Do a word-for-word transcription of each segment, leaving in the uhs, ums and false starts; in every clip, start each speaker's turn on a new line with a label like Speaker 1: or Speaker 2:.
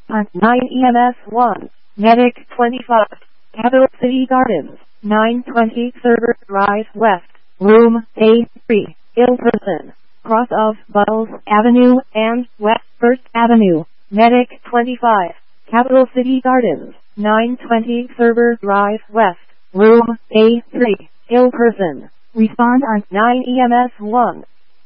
Speaker 1: on nine E M S one, Medic twenty-five, Capital City Gardens, nine twenty Server Drive West, Room A three, ill person, cross of Butles Avenue and West First Avenue, Medic twenty-five, Capital City Gardens, nine twenty Server Drive West, Room A three, ill person. Respond on nine E M S one.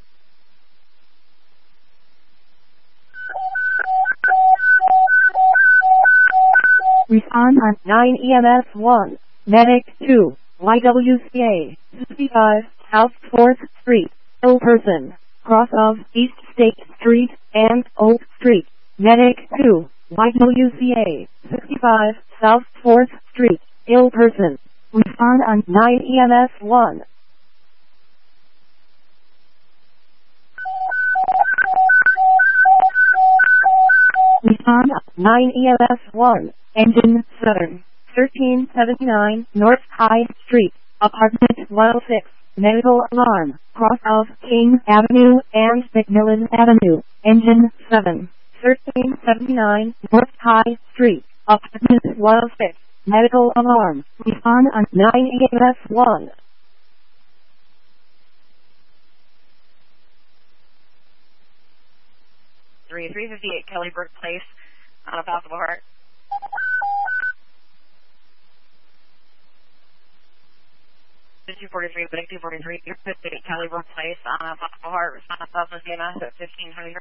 Speaker 1: Respond on nine E M S one. Medic two, Y W C A, sixty-five, South fourth Street, ill person, cross of East State Street and Oak Street. Medic two, Y W C A, sixty-five, South fourth Street, ill person. Respond on nine E M S one. Respond on nine E M S one. Engine seven, thirteen seventy-nine North High Street, Apartment one oh six, medical alarm, cross of King Avenue and McMillan Avenue. Engine seven, thirteen seventy-nine North High Street, Apartment one oh six, medical alarm. Respond on nine E M S one.
Speaker 2: three three fifty-eight Kellybrook Place, on a possible heart. two forty-three, Medic two forty-three, fifty-eight Kellybrook Place, on a possible heart. Respond to Southwest E M S at fifteen hundred.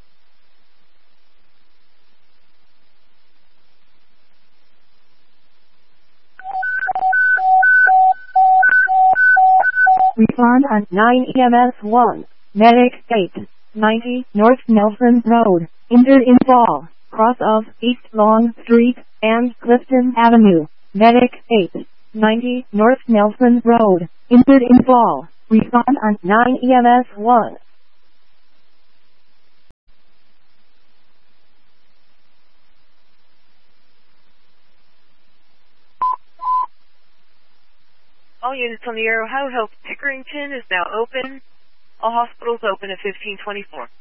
Speaker 1: Respond on nine E M S one. Medic eight, ninety North Nelson Road, injured in fall, cross of East Long Street and Clifton Avenue. Medic eight, ninety North Nelson Road, injured in fall. Respond on nine E M S one.
Speaker 2: All units on the Arrow House, Pickerington is now open. All hospitals open at fifteen twenty-four.